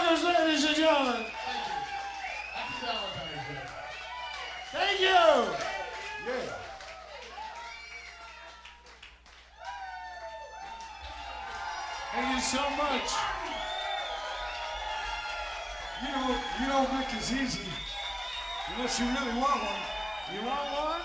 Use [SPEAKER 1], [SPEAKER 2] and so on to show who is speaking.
[SPEAKER 1] Walker's, ladies and gentlemen.
[SPEAKER 2] Happy Valentine's Day.
[SPEAKER 1] Thank you.
[SPEAKER 3] Yeah.
[SPEAKER 1] Thank you so much.
[SPEAKER 3] You know, Mick is easy. Unless you really want one.
[SPEAKER 1] You want one?